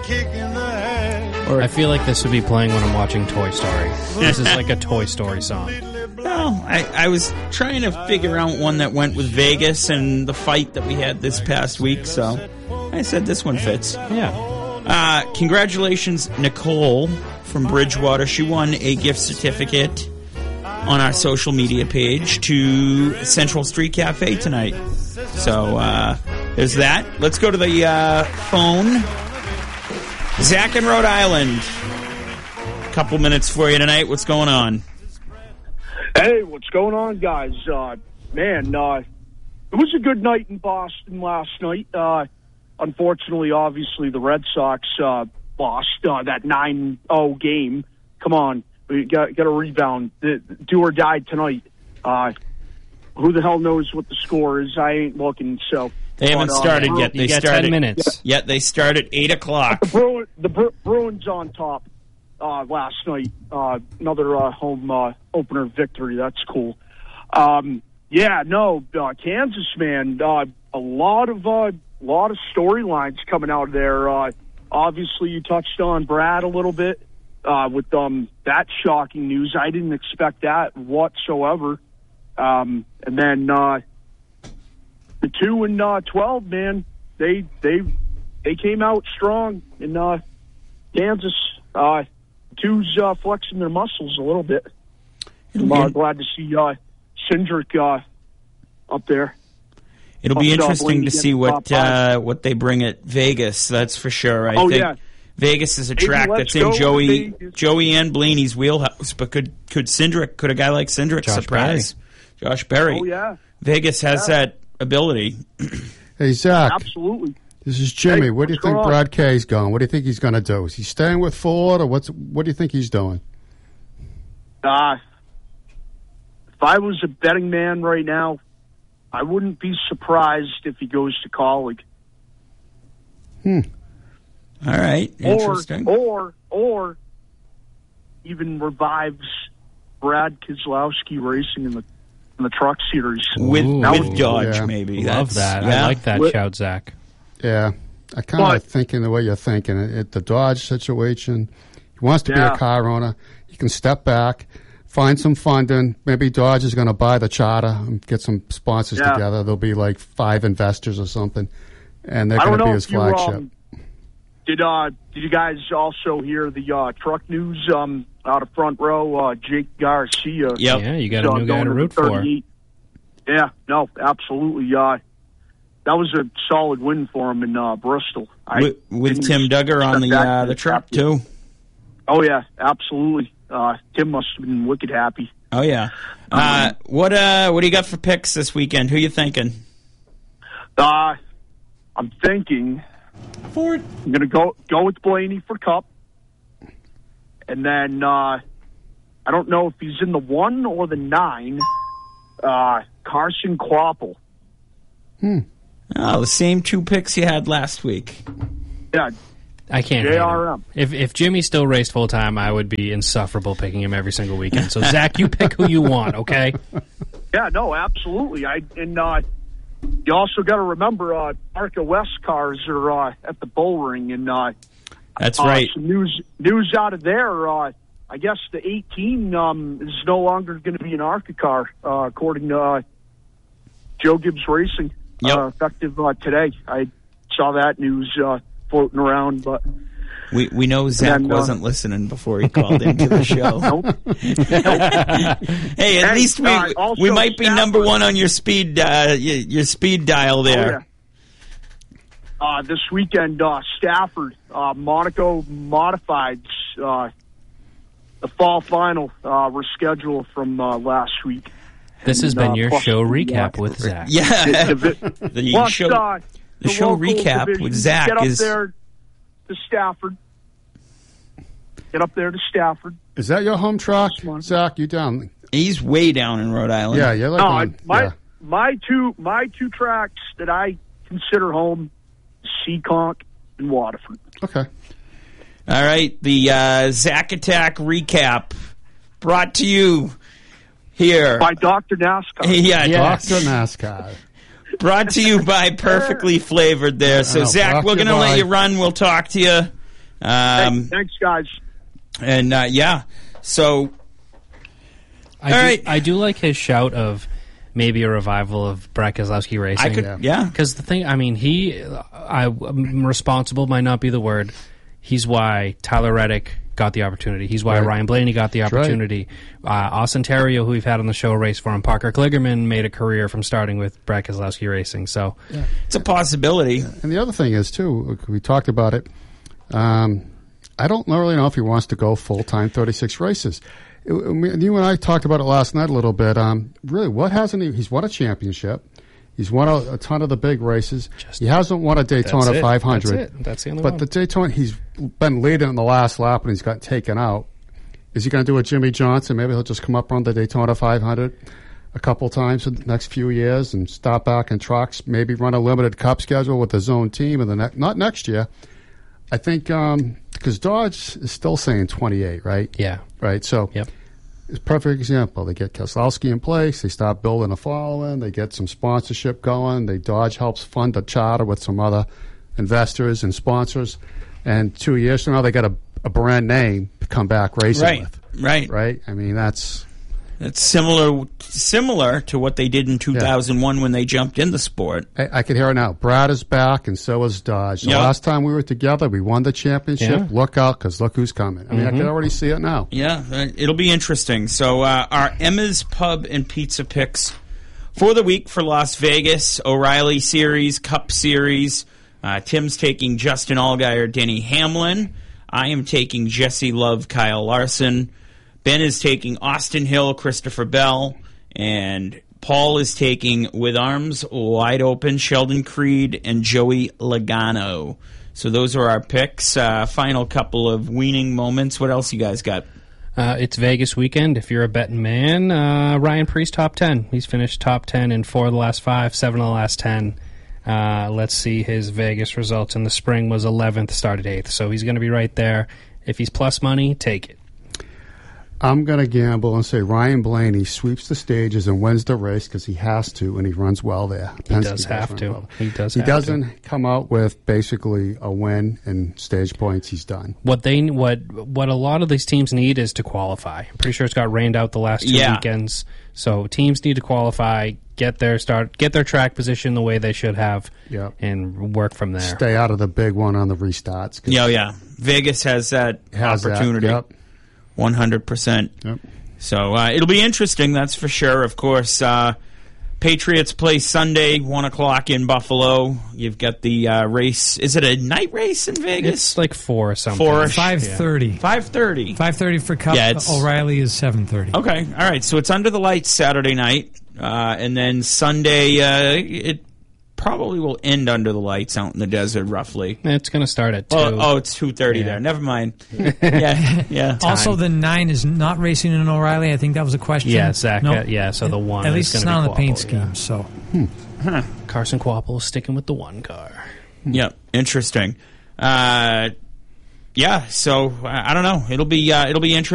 I feel like this would be playing when I'm watching Toy Story. This is like a Toy Story song. Well, I was trying to figure out one that went with Vegas and the fight that we had this past week, so I said this one fits. Yeah. Congratulations, Nicole from Bridgewater. She won a gift certificate on our social media page to Central Street Cafe tonight. So there's that. Let's go to the phone. Zach in Rhode Island. A couple minutes for you tonight. What's going on? Hey, what's going on, guys? Man, it was a good night in Boston last night. Unfortunately, obviously, the Red Sox lost that 9-0 game. Come on, we got a rebound. Do or die tonight. Who the hell knows what the score is? I ain't looking, so... They haven't started yet. They started 10 minutes. Yeah, they start at 8 o'clock. The Bruins on top last night. Another home opener victory. That's cool. Kansas, man. A lot of storylines coming out of there. Obviously, you touched on Brad a little bit with that shocking news. I didn't expect that whatsoever. And then the 2-12, man, they came out strong in Kansas. Two's flexing their muscles a little bit. I'm glad to see Cindric up there. It'll be interesting to see what they bring at Vegas. That's for sure. I think Vegas is a track that's in Joey and Blaney's wheelhouse. But could a guy like Cindric surprise Josh Berry? Oh yeah, Vegas has that ability. Hey Zach, absolutely. This is Jimmy. Hey, where do you think Brad Kay's going? What do you think he's going to do? Is he staying with Ford, or what do you think he's doing? If I was a betting man right now, I wouldn't be surprised if he goes to Kaulig. All right. Interesting. Or even revives Brad Keselowski racing in the truck series. With Dodge, maybe. Love that. Yeah. I like that shout, Zach. Yeah. I kind of thinking the way you're thinking. The Dodge situation, he wants to be a car owner. He can step back, find some funding. Maybe Dodge is going to buy the charter and get some sponsors together. There'll be like 5 investors or something, and they're going to be his flagship. Did you guys also hear the truck news out of front row? Jake Garcia. Yep. Yeah, you got a new guy to root for. Yeah, no, absolutely. That was a solid win for him in Bristol. With Tim Duggar on the truck, too. Oh, yeah, absolutely. Tim must have been wicked happy. Oh, yeah. What do you got for picks this weekend? Who are you thinking? I'm thinking Ford. I'm going to go with Blaney for Cup. And then I don't know if he's in the 1 or the 9. Carson Kvapil. Oh, the same 2 picks you had last week. Yeah. I can't. JRM. If Jimmy still raced full time, I would be insufferable picking him every single weekend. So Zach, you pick who you want, okay? Yeah, no, absolutely. You also got to remember, ARCA West cars are at the Bull Ring, and that's right. Some news out of there. I guess the 18 is no longer going to be an ARCA car, according to Joe Gibbs Racing. Effective today. I saw that news floating around, but we know Zach wasn't listening before he called into the show. Hey, at least we might be number 1 on your speed dial there. Oh, yeah. This weekend, Stafford, Monaco Modifieds, the fall final rescheduled from last week. This has been your show recap with Zach. Yeah, the show recap division. with Zach Get up there to Stafford. Is that your home track, Zach? You down? He's way down in Rhode Island. Yeah, you're like my two tracks that I consider home: Seekonk and Waterford. Okay. All right, the Zach Attack recap brought to you here by Dr. NASCAR. Yeah, yes. Dr. NASCAR. Brought to you by Perfectly Flavored there. So, Zach, we're going to let you run. We'll talk to you Thanks, guys. And so I do like his shout of maybe a revival of Brad Keselowski racing. Because the thing, I mean, responsible might not be the word. He's why Tyler Reddick got the opportunity. He's why Ryan Blaney got the opportunity. Austin Terrio, who we've had on the show, raced for him. Parker Kligerman made a career from starting with Brad Keselowski Racing. So it's a possibility. And the other thing is, too, we talked about it. I don't really know if he wants to go full-time 36 races. You and I talked about it last night a little bit. Really, what hasn't he? He's won a championship. He's won a ton of the big races. He hasn't won a Daytona 500. That's the only one. But the Daytona, he's been leading in the last lap and he's got taken out. Is he going to do a Jimmy Johnson? Maybe he'll just come up on the Daytona 500 a couple times in the next few years and stop back in trucks, maybe run a limited cup schedule with his own team in the not next year. I think because Dodge is still saying 28, right? Yeah. Right. So it's a perfect example. They get Keselowski in place. They start building a following. They get some sponsorship going. Dodge helps fund the charter with some other investors and sponsors. And 2 years from now, they got a brand name to come back racing with. Right. I mean, that's similar to what they did in 2001 when they jumped in the sport. I can hear it now. Brad is back, and so is Dodge. The last time we were together, we won the championship. Yeah. Look out, because look who's coming. I mean, I can already see it now. Yeah, it'll be interesting. So our Emma's Pub and Pizza picks for the week for Las Vegas, O'Reilly Series, Cup Series. Tim's taking Justin Allgaier, Denny Hamlin. I am taking Jesse Love, Kyle Larson. Ben is taking Austin Hill, Christopher Bell, and Paul is taking With Arms Wide Open, Sheldon Creed, and Joey Logano. So those are our picks. Final couple of weaning moments. What else you guys got? It's Vegas weekend. If you're a betting man, Ryan Preece, top 10. He's finished top 10 in 4 of the last 5, 7 of the last 10. Let's see his Vegas results in the spring was 11th, started 8th. So he's going to be right there. If he's plus money, take it. I'm going to gamble and say Ryan Blaney sweeps the stages and wins the race because he has to, and he runs well there. He does have to. He doesn't come out with basically a win and stage points. He's done. What a lot of these teams need is to qualify. I'm pretty sure it's got rained out the last 2 weekends. So teams need to qualify, get their track position the way they should have, and work from there. Stay out of the big one on the restarts. Vegas has that opportunity. 100%. Yep. So it'll be interesting, that's for sure. Of course, Patriots play Sunday, 1 o'clock in Buffalo. You've got the race. Is it a night race in Vegas? It's like 4 or something. 5:30. 5:30. 5:30 for Cup. O'Reilly is 7:30. Okay. All right. So it's under the lights Saturday night. And then Sunday, it probably will end under the lights out in the desert, roughly. It's going to start at 2. Oh, it's 2:30 there. Never mind. Yeah. Also, the 9 is not racing in O'Reilly. I think that was a question. Yeah, Zach. Nope. So the 1 at least is it's not on the paint scheme. So Carson Kvapil is sticking with the 1 car. Yep. Interesting. So I don't know. It'll be interesting.